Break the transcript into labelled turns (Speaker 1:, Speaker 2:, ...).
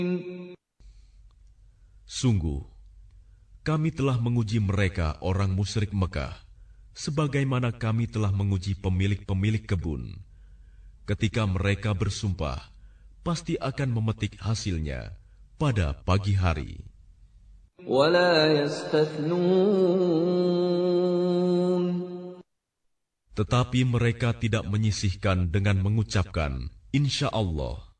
Speaker 1: Sungguh, kami telah menguji mereka orang musyrik Mekah, sebagaimana kami telah menguji pemilik-pemilik kebun. Ketika mereka bersumpah, pasti akan memetik hasilnya pada pagi hari.
Speaker 2: ولا يستثنون
Speaker 1: Tetapi mereka tidak menyisihkan dengan mengucapkan, Insya Allah.